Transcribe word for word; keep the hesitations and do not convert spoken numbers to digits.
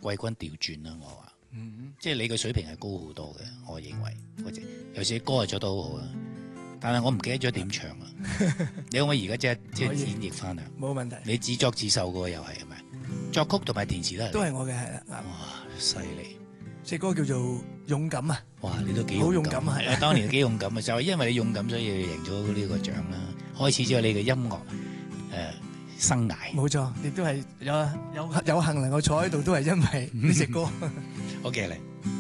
季軍調轉啦，我話， 嗯， 即係你嘅水平係高好多嘅，我認為嗰隻有時歌係做得好好啊，但係我唔記得咗點唱啊，你可唔可以而家即係即係演繹翻啊？ 冇問題。 你自作自受嘅喎，又係係咪？作曲同埋填詞都係你都係我嘅係啦。 哇，犀利！ 隻歌叫做勇敢啊！ 哇，你都幾好勇勇敢係啊當年幾勇敢啊！就係因為你勇敢，所以你贏咗呢個獎啦，開始咗你嘅音樂誒、呃、生涯。 冇錯，亦都係有有有幸能夠坐喺度，都係因為呢隻歌。 好嘅，你。